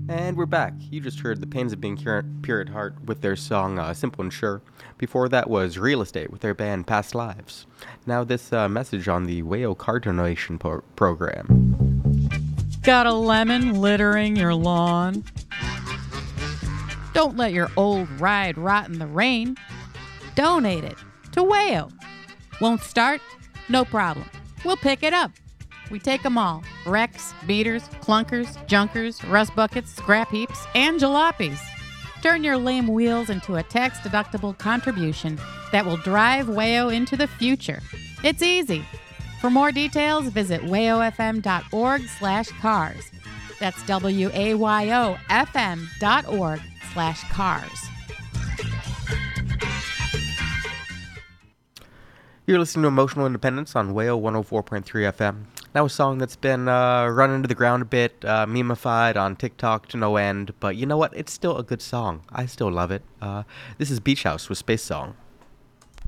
And we're back. You just heard The Pains of Being Pure at Heart with their song Simple and Sure. Before that was Real Estate with their band Past Lives. Now this message on the Wayo Car Donation Program. Got a lemon littering your lawn? Don't let your old ride rot in the rain. Donate it to Wayo. Won't start? No problem. We'll pick it up. We take them all. Wrecks, beaters, clunkers, junkers, rust buckets, scrap heaps, and jalopies. Turn your lame wheels into a tax-deductible contribution that will drive Wayo into the future. It's easy. For more details, visit wayofm.org/cars. That's WAYOFM.org/cars. You're listening to Emotional Independence on Wayo 104.3 FM. Now a song that's been run into the ground a bit, memeified on TikTok to no end, but you know what? It's still a good song. I still love it. This is Beach House with Space Song.